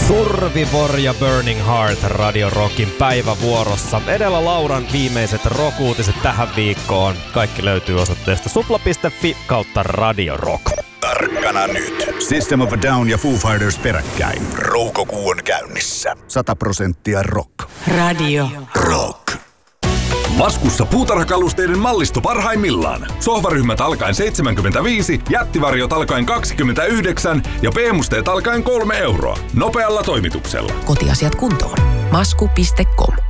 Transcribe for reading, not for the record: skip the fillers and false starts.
Survivor ja Burning Heart Radio Rockin päivävuorossa. Edellä Lauran viimeiset rock-uutiset tähän viikkoon. Kaikki löytyy osoitteesta supla.fi/Radio Rock. Tarkkana nyt. System of a Down ja Foo Fighters peräkkäin. Roukokuu on käynnissä. 100% rock. Radio Rock. Laskussa puutarhakalusteiden mallisto parhaimmillaan. Sohvaryhmät alkaen 75, jättivarjot alkaen 29 ja B-musteet alkaen 3 euroa. Nopealla toimituksella. Kotiasiat kuntoon. Masku.com